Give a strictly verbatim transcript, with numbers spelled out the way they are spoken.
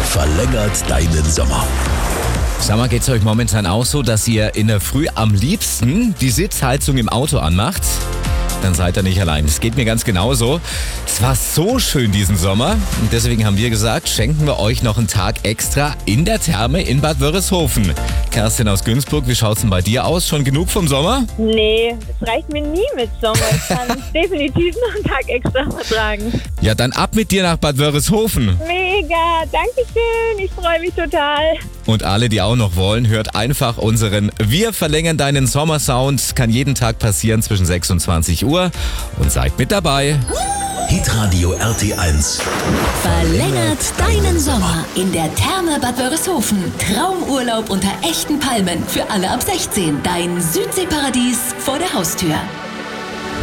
verlängert deinen Sommer. Sag mal, geht's euch momentan auch so, dass ihr in der Früh am liebsten die Sitzheizung im Auto anmacht? Dann seid ihr nicht allein. Es geht mir ganz genauso. Es war so schön diesen Sommer und deswegen haben wir gesagt, schenken wir euch noch einen Tag extra in der Therme in Bad Wörishofen. Kerstin aus Günzburg, wie schaut's denn bei dir aus? Schon genug vom Sommer? Nee, es reicht mir nie mit Sommer. Ich kann definitiv noch einen Tag extra vertragen. Ja, dann ab mit dir nach Bad Wörishofen. Mega, danke schön. Ich freue mich total. Und alle, die auch noch wollen, hört einfach unseren Wir verlängern deinen Sommersound. Kann jeden Tag passieren zwischen sechs und zwanzig Uhr. Und seid mit dabei. Hitradio R T eins. Verlängert deinen Sommer in der Therme Bad Wörishofen. Traumurlaub unter echten Palmen für alle ab sechzehn. Dein Südseeparadies vor der Haustür.